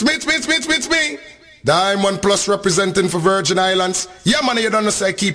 It's me. Diamond Plus representing for Virgin Islands. Yeah, man, you don't know say keep